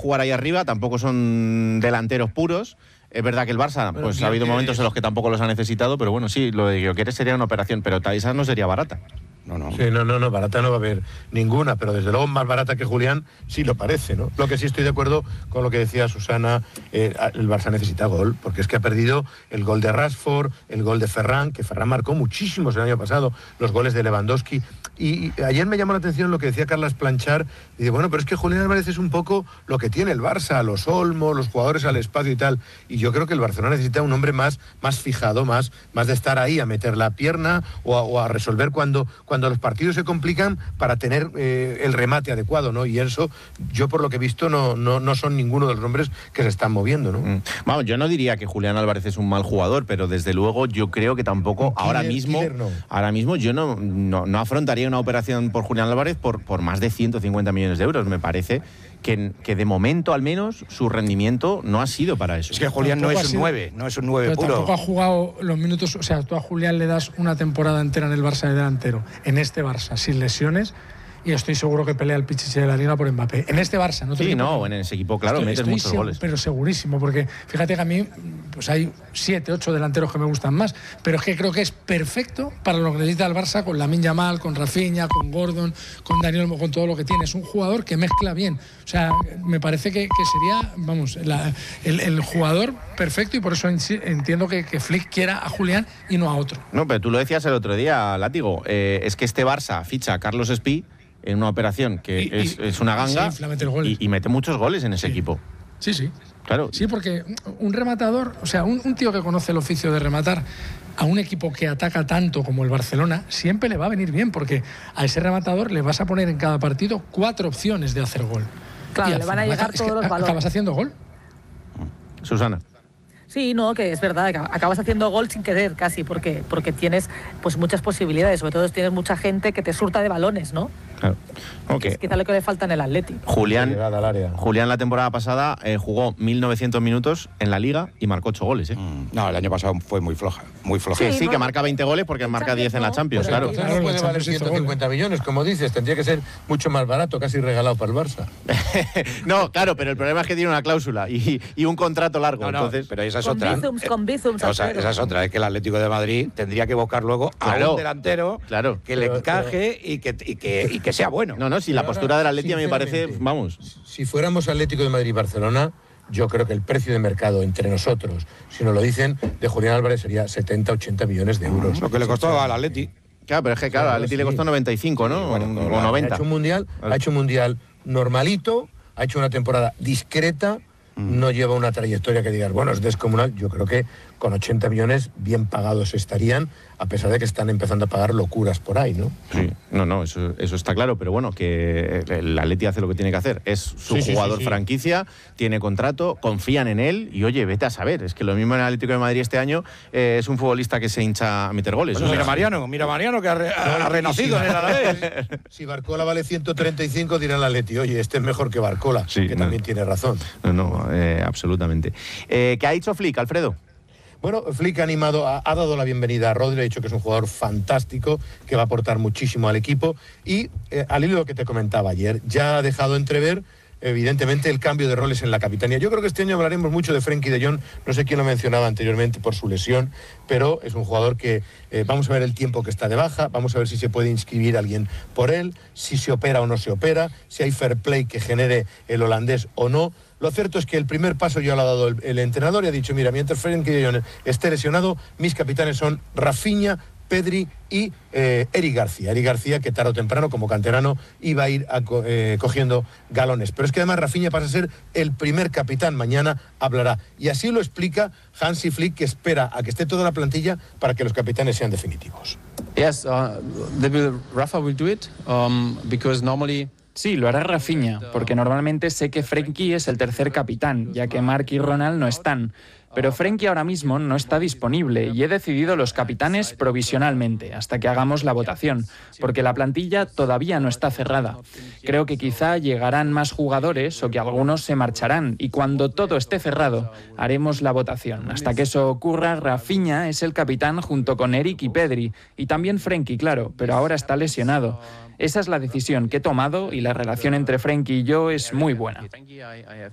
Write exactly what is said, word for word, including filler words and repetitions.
jugar ahí arriba, tampoco son delanteros puros. Es verdad que el Barça, pues ha habido momentos en los que tampoco los ha necesitado, pero bueno, sí, lo de Gyökeres sería una operación, pero Taisa no sería barata. No, no. Sí, no, no, no, barata no va a haber ninguna, pero desde luego más barata que Julián sí lo parece, ¿no? Lo que sí estoy de acuerdo con lo que decía Susana, eh, el Barça necesita gol, porque es que ha perdido el gol de Rashford, el gol de Ferran, que Ferran marcó muchísimos el año pasado, los goles de Lewandowski. Y, y ayer me llamó la atención lo que decía Carlas Planchar, y dice, bueno, pero es que Julián Álvarez es un poco lo que tiene el Barça, los Olmos, los jugadores al espacio y tal, y yo creo que el Barcelona necesita un hombre más, más fijado, más, más de estar ahí a meter la pierna o a, o a resolver cuando, cuando los partidos se complican para tener eh, el remate adecuado, ¿no? Y eso, yo por lo que he visto, no, no, no son ninguno de los nombres que se están moviendo, ¿no? Mm. Vamos, yo no diría que Julián Álvarez es un mal jugador, pero desde luego yo creo que tampoco Killer, ahora mismo, Killer no. ahora mismo yo no, no, no afrontaría una operación por Julián Álvarez por, por más de ciento cincuenta millones de euros. Me parece que, que de momento al menos su rendimiento no ha sido para eso. Es que Julián no es un nueve, no es un nueve puro. Tampoco ha jugado los minutos, o sea, tú a Julián le das una temporada entera en el Barça de delantero, en este Barça, sin lesiones, y estoy seguro que pelea el Pichichi de la Liga por Mbappé. En este Barça, ¿no? Sí, no, en ese equipo, claro, estoy, metes estoy muchos seguro, goles. Pero segurísimo, porque fíjate que a mí pues hay siete, ocho delanteros que me gustan más, pero es que creo que es perfecto para lo que necesita el Barça con Lamine Yamal, con Rafinha, con Gordon, con Daniel, con todo lo que tiene. Es un jugador que mezcla bien. O sea, me parece que, que sería, vamos, la, el, el jugador perfecto, y por eso entiendo que, que Flick quiera a Julián y no a otro. No, pero tú lo decías el otro día, Látigo, eh, es que este Barça ficha a Carlos Espí en una operación que Y- es, y- es una ganga sí, mete goles. y, y mete muchos goles en ese Sí. equipo. Sí, sí. Claro. Sí, porque un rematador, o sea, un, un tío que conoce el oficio de rematar a un equipo que ataca tanto como el Barcelona, siempre le va a venir bien, porque a ese rematador le vas a poner en cada partido cuatro opciones de hacer gol. Claro, Y al le van a final llegar es todos que los a- balones. acabas haciendo gol. Susana. Sí, no, que es verdad, que acabas haciendo gol sin querer casi, porque, porque tienes pues muchas posibilidades, sobre todo tienes mucha gente que te surta de balones, ¿no? Claro. Ok. Es quizá lo que le falta en el Atleti. Julián, Llegada al área. Julián la temporada pasada eh, jugó mil novecientos minutos en la Liga y marcó ocho goles. ¿eh? Mm, No, el año pasado fue muy floja, muy floja. Sí, Sí, sí, no, que no. marca veinte goles porque En marca diez en la Champions, Champions, claro. pero- Entonces no puede Claro, valer la Champions hizo ciento cincuenta millones, como dices, tendría que ser mucho más barato, casi regalado para el Barça. No, claro, pero el problema es que tiene una cláusula y, y un contrato largo. No, no, entonces, pero esa es Con otra. Bizums, Eh, con Bizums, o sea, Alfredo. esa es otra, es que el Atlético de Madrid tendría que buscar luego a Claro. un delantero Claro. que le Pero- encaje y, que, y, que, y que sea bueno. no, no, si la Pero postura ahora, del Atleti a mí me parece, sinceramente, vamos. Si fuéramos Atlético de Madrid y Barcelona, yo creo que el precio de mercado entre nosotros, si nos lo dicen, de Julián Álvarez sería setenta, ochenta millones de euros. Lo que le costó al Atleti. Claro, pero es que claro, Claro, al Atleti sí. le costó noventa y cinco, ¿no? Sí, bueno, o claro, Ha noventa. hecho un mundial, ha hecho un mundial normalito, ha hecho una temporada discreta, no lleva una trayectoria que digas, bueno, es descomunal. Yo creo que con ochenta millones bien pagados estarían, a pesar de que están empezando a pagar locuras por ahí, ¿no? Sí, no, no, eso, eso está claro, pero bueno, que el Atleti hace lo que tiene que hacer. Es su Sí, sí, jugador sí, sí. franquicia, tiene contrato, confían en él y oye, vete a saber. Es que lo mismo en el Atlético de Madrid este año eh, es un futbolista que se hincha a meter goles. Bueno, O sea, mira Mariano, mira Mariano que ha, re- ha No, y renacido si- en el Alavés. Si Barcola vale ciento treinta y cinco, dirá el Atleti, oye, este es mejor que Barcola, Sí, que no. también tiene razón. No, no, eh, absolutamente. Eh, ¿Qué ha dicho Flick, Alfredo? Bueno, Flick ha animado, ha, ha dado la bienvenida a Rodri, ha dicho que es un jugador fantástico, que va a aportar muchísimo al equipo y eh, al hilo de lo que te comentaba ayer, ya ha dejado entrever evidentemente el cambio de roles en la capitanía. Yo creo que este año hablaremos mucho de Frenkie de Jong, no sé quién lo mencionaba anteriormente por su lesión, pero es un jugador que eh, vamos a ver el tiempo que está de baja, vamos a ver si se puede inscribir alguien por él, si se opera o no se opera, si hay fair play que genere el holandés o no. Lo cierto es que el primer paso ya lo ha dado el, el entrenador y ha dicho, mira, mientras Frenkie de Jong esté lesionado, mis capitanes son Rafinha, Pedri y eh, Eric García. Eric García, que tarde o temprano, como canterano, iba a ir a co eh, cogiendo galones. Pero es que además Rafinha pasa a ser el primer capitán. Mañana hablará. Y así lo explica Hansi Flick, que espera a que esté toda la plantilla para que los capitanes sean definitivos. Yes, uh, they will, Rafa will do it um, because normally. Sí, lo hará Rafinha, porque normalmente sé que Frenkie es el tercer capitán, ya que Marc y Ronald no están. Pero Frenkie ahora mismo no está disponible y he decidido los capitanes provisionalmente, hasta que hagamos la votación, porque la plantilla todavía no está cerrada. Creo que quizá llegarán más jugadores o que algunos se marcharán, y cuando todo esté cerrado, haremos la votación. Hasta que eso ocurra, Rafinha es el capitán junto con Eric y Pedri, y también Frenkie, claro, pero ahora está lesionado. Esa es la decisión que he tomado y la relación entre Frenkie y yo es muy buena.